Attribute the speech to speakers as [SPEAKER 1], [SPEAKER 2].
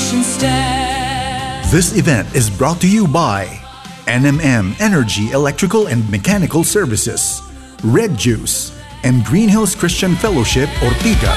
[SPEAKER 1] Salvation stands.
[SPEAKER 2] This event is brought to you by NMM Energy Electrical and Mechanical Services, Red Juice, and Green Hills Christian Fellowship Ortigas.